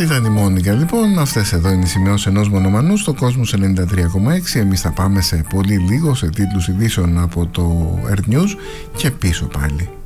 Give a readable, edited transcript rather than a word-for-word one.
Αυτή ήταν η Μόνικα λοιπόν. Αυτές εδώ είναι οι σημειώσεις ενός μονομανού στο Κόσμος 93,6. Εμείς θα πάμε σε πολύ λίγο σε τίτλους ειδήσεων από το Earth News και πίσω πάλι.